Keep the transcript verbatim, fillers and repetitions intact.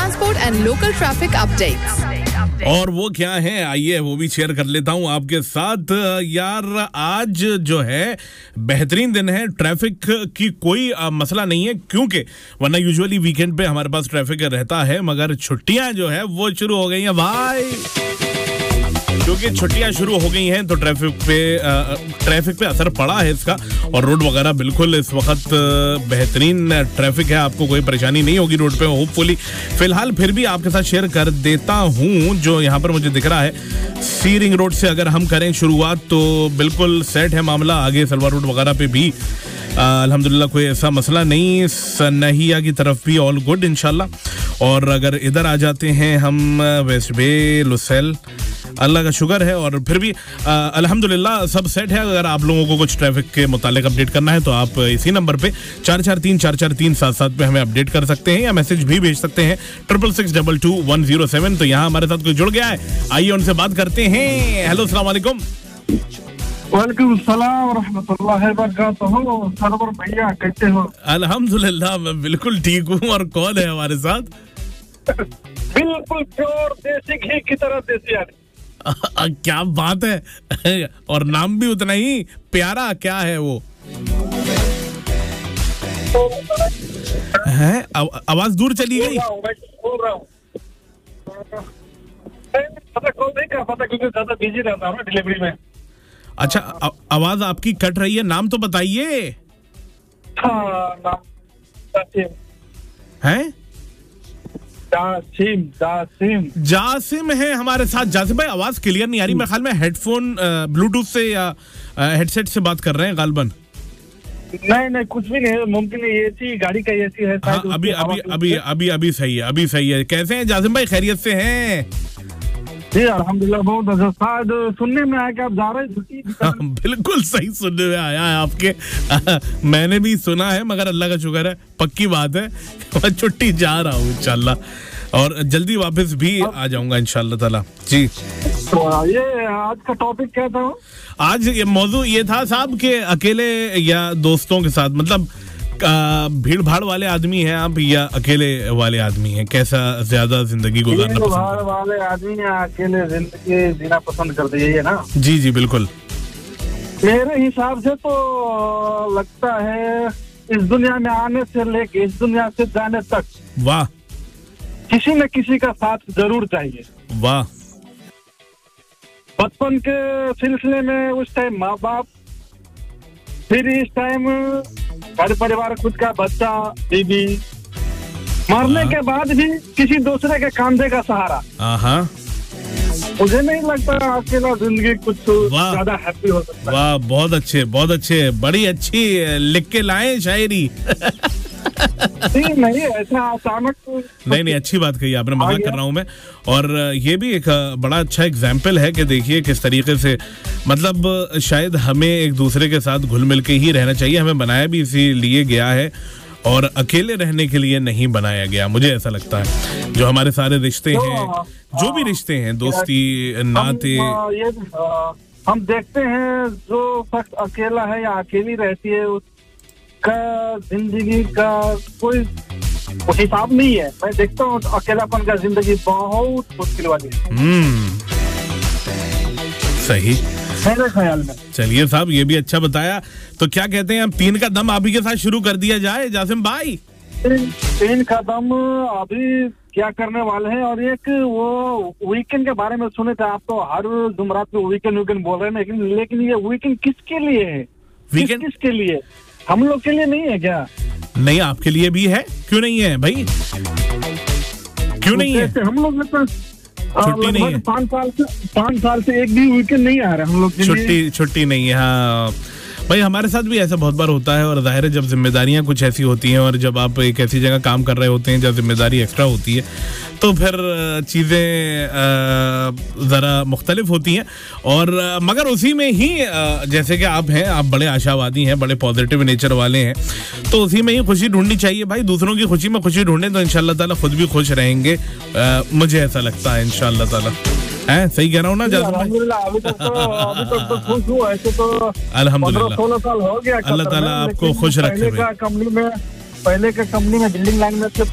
transport and local traffic updates. और वो क्या है, आइए वो भी शेयर कर लेता हूं आपके साथ। यार आज जो है बेहतरीन दिन है, ट्रैफिक की कोई आ, मसला नहीं है, क्योंकि वरना यूजुअली वीकेंड पे हमारे पास ट्रैफिक रहता है, मगर छुट्टियां जो है वो शुरू हो गई हैं भाई। क्योंकि छुट्टियां शुरू हो गई हैं तो ट्रैफिक पे ट्रैफिक पे असर पड़ा है इसका, और रोड वगैरह बिल्कुल इस वक्त बेहतरीन ट्रैफिक है, आपको कोई परेशानी नहीं होगी रोड पे होपफुली। फिलहाल फिर भी आपके साथ शेयर कर देता हूं जो यहाँ पर मुझे दिख रहा है। सी रिंग रोड से अगर हम करें शुरुआत तो बिल्कुल सेट है मामला, आगे सलवार रोड वगैरह पे भी अल्हम्दुलिल्लाह कोई ऐसा मसला नहीं। सनहिया की तरफ भी ऑल गुड इंशाल्लाह। और अगर इधर आ जाते हैं हम वेस्ट बे लुसेल, अल्लाह का शुक्र है, और फिर भी अल्हम्दुलिल्लाह सब सेट है। अगर आप लोगों को कुछ ट्रैफिक के मुतालिक अपडेट करना है तो आप इसी नंबर पे चार चार तीन चार चार तीन सात सात पे हमें अपडेट कर सकते हैं, या मैसेज भी भेज सकते हैं triple six double two one zero seven. तो यहाँ हमारे साथ कोई जुड़ गया है, आइए उनसे बात करते हैं। हेलो अस्सलाम वालेकुम। वालेकुम सलाम व रहमतुल्लाहि व बरकातहू। सरवर भैया कैसे हो? अल्हम्दुलिल्लाह मैं बिल्कुल ठीक हूँ। और कौन है हमारे साथ? बिल्कुल प्योर देसी घी की तरह देसी आदमी। क्या बात है, और नाम भी उतना ही प्यारा, क्या है वो है? आवाज दूर चली गई। बोल रहा हूँ, पता कॉल नहीं कर पाता क्योंकि ज्यादा बिजी रहता हूँ डिलीवरी में। अच्छा, आ, आवाज आपकी कट रही है, नाम तो बताइए। हाँ, नाम है जासिम। जासिम जासिम है हमारे साथ। जासिम भाई आवाज क्लियर नहीं आ रही, मेरे ख्याल में हेडफोन ब्लूटूथ से या हेडसेट से बात कर रहे हैं गालबन। नहीं नहीं कुछ भी नहीं, मुमकिन है एसी गाड़ी का एसी है। हाँ, अभी अभी अभी अभी अभी सही है, अभी सही है। कैसे हैं जासिम भाई, खैरियत से हैं? जी अल्हम्दुलिल्लाह बहुत अच्छा। शायद सुनने में आया कि आप जा रहे हैं छुट्टी। हाँ, बिल्कुल सही सुनने में आया है आपके। आ, मैंने भी सुना है, मगर अल्लाह का शुक्र है पक्की बात है, मैं छुट्टी जा रहा हूँ इंशाल्लाह, और जल्दी वापस भी आ जाऊंगा इंशाल्लाह ताला। जी तो ये आज का टॉपिक क्या था? आज ये मौजू ये था साहब कि अकेले या दोस्तों के साथ, मतलब भीड़ भाड़ वाले आदमी हैं आप या अकेले वाले आदमी हैं, कैसा ज्यादा जिंदगी गुजारना पसंद भाड़ वाले आदमी या अकेले जिंदगी जीना पसंद करते हैं, ये ना? जी जी बिल्कुल। मेरे हिसाब से तो लगता है इस दुनिया में आने से लेके इस दुनिया से जाने तक, वाह, किसी न किसी का साथ जरूर चाहिए। वाह। बचपन के सिलसिले में उस टाइम माँ बाप, फिर इस टाइम घर परिवार, खुद का बच्चा, बीबी, मरने के बाद भी किसी दूसरे के कंधे का सहारा। हाँ, मुझे नहीं लगता अकेला जिंदगी कुछ ज्यादा हैप्पी हो सकता है। वाह, बहुत अच्छे बहुत अच्छे, बड़ी अच्छी लिख के लाए शायरी। नहीं नहीं ऐसा अचानक नहीं नहीं अच्छी बात कही आपने, मजाक कर रहा हूँ मैं। और ये भी एक बड़ा अच्छा एग्जाम्पल है कि देखिए किस तरीके से, मतलब शायद हमें एक दूसरे के साथ घुल मिल के ही रहना चाहिए, हमें बनाया भी इसीलिए गया है और अकेले रहने के लिए नहीं बनाया गया, मुझे ऐसा लगता है। जो हमारे सारे रिश्ते हैं, जो भी रिश्ते हैं, दोस्ती नाते, हम देखते हैं जो शख्स अकेला है या अकेली रहती है का जिंदगी का कोई हिसाब नहीं है। मैं देखता हूँ अकेलापन का जिंदगी बहुत मुश्किल वाली है। हम्म, सही, मेरे ख्याल में। चलिए साहब, ये भी अच्छा बताया। तो क्या कहते हैं, हम तीन का दम आप ही के साथ शुरू कर दिया जाए जासिम भाई? तीन, तीन का दम अभी क्या करने वाले हैं। और एक वो वीकेंड के बारे में सुने थे आप, तो हर जुमरात को वीकेंड वीकेंड बोल रहे हैं, लेकिन लेकिन ये वीकेंड किसके लिए है? वीकेंड किस, किसके लिए? हम लोग के लिए नहीं है क्या? नहीं, आपके लिए भी है, क्यों नहीं है भाई? क्यों नहीं है? हम लोग में तो छुट्टी नहीं है, पाँच साल से पाँच साल से एक भी वीकेंड नहीं आ रहा हम लोग। छुट्टी छुट्टी नहीं है। हाँ भाई, हमारे साथ भी ऐसा बहुत बार होता है, और जाहिर है जब जिम्मेदारियां कुछ ऐसी होती हैं और जब आप एक ऐसी जगह काम कर रहे होते हैं जब जिम्मेदारी एक्स्ट्रा होती है, तो फिर चीज़ें ज़रा मुख्तलिफ होती हैं। और मगर उसी में ही, जैसे कि आप हैं, आप बड़े आशावादी हैं, बड़े पॉजिटिव नेचर वाले हैं, तो उसी में ही खुशी ढूंढनी चाहिए भाई। दूसरों की खुशी में खुशी ढूंढें तो इंशाल्लाह ताला खुद भी खुश रहेंगे, मुझे ऐसा लगता है इंशाल्लाह ताला। है सही कह रहा हूँ ना जासिम भाई? अभी तक तो अभी तक तो खुश हूँ। ऐसे तो अल्हम्दुलिल्लाह, सोलह साल हो गया। अल्लाह ताला आपको खुश रखे। पहले का कंपनी में पहले के कंपनी में बिल्डिंग लाइन में